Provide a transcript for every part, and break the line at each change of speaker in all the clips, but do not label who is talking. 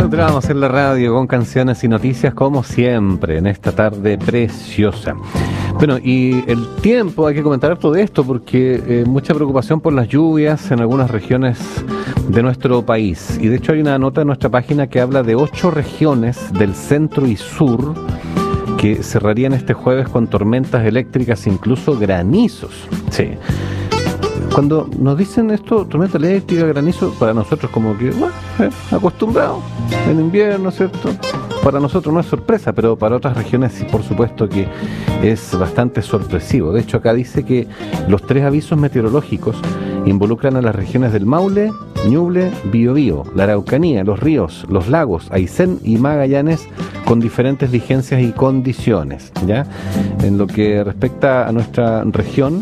Entramos en la radio con canciones y noticias como siempre en esta tarde preciosa. Bueno, y el tiempo, hay que comentar todo esto porque mucha preocupación por las lluvias en algunas regiones de nuestro país. Y de hecho hay una nota en nuestra página que habla de 8 regiones del centro y sur que cerrarían este jueves con tormentas eléctricas, incluso granizos. Sí. Cuando nos dicen esto, tormenta eléctrica, granizo, para nosotros como que, bueno, acostumbrado, en invierno, ¿cierto? Para nosotros no es sorpresa, pero para otras regiones sí, por supuesto que es bastante sorpresivo. De hecho, acá dice que los 3 avisos meteorológicos involucran a las regiones del Maule, Ñuble, Biobío, la Araucanía, los ríos, los lagos, Aysén y Magallanes, con diferentes vigencias y condiciones, ¿ya? En lo que respecta a nuestra región,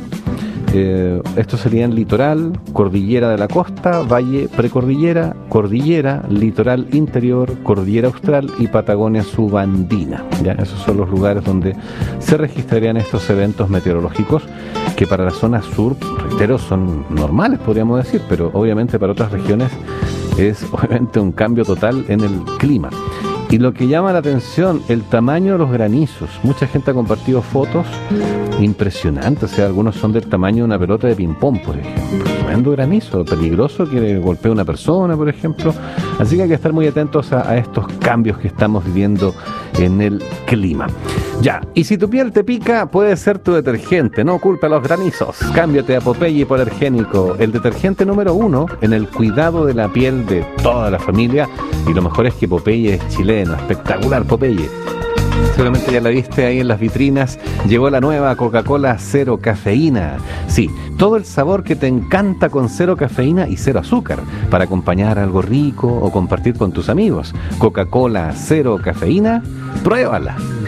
estos serían litoral, cordillera de la costa, valle precordillera, cordillera, litoral interior, cordillera austral y Patagonia subandina. ¿Ya? Esos son los lugares donde se registrarían estos eventos meteorológicos que para la zona sur, reitero, son normales, podríamos decir, pero obviamente para otras regiones es obviamente un cambio total en el clima. Y lo que llama la atención, el tamaño de los granizos. Mucha gente ha compartido fotos impresionantes, o sea, algunos son del tamaño de una pelota de ping-pong, por ejemplo. Tremendo granizo, peligroso, que golpee a una persona, por ejemplo. Así que hay que estar muy atentos a estos cambios que estamos viviendo en el clima. Ya, y si tu piel te pica, puede ser tu detergente, no culpa a los granizos. Cámbiate a Popeye Hipoalergénico, el detergente número 1 en el cuidado de la piel de toda la familia. Y lo mejor es que Popeye es chileno, espectacular Popeye. Seguramente ya la viste ahí en las vitrinas. Llegó la nueva Coca-Cola Cero Cafeína. Sí, todo el sabor que te encanta con cero cafeína y cero azúcar, para acompañar algo rico o compartir con tus amigos. Coca-Cola Cero Cafeína, pruébala.